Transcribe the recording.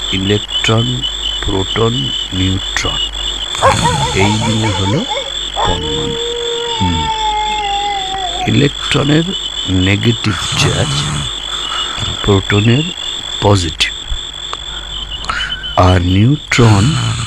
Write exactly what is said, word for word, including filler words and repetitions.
Electron, proton, neutron, এই নিয়ে হলো পরমাণু। ইলেকট্রনের নেগেটিভ চার্জ, প্রোটনের পজিটিভ, আর নিউট্রন